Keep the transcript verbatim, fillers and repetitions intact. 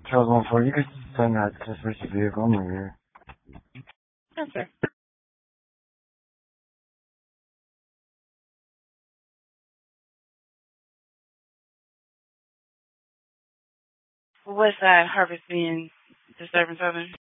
Charles one four, you could send that to switch the vehicle. I'm over here. Yes, sir. West Side, Harvest being disturbance of him.